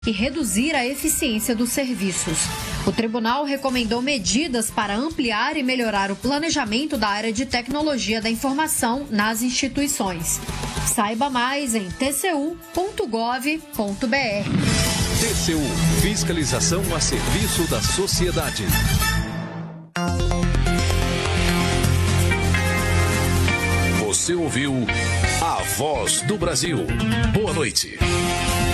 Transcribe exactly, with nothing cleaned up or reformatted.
e reduzir a eficiência dos serviços. O tribunal recomendou medidas para ampliar e melhorar o planejamento da área de tecnologia da informação nas instituições. Saiba mais em t c u ponto gov ponto b r. T C U, fiscalização a serviço da sociedade. Você ouviu A Voz do Brasil. Boa noite.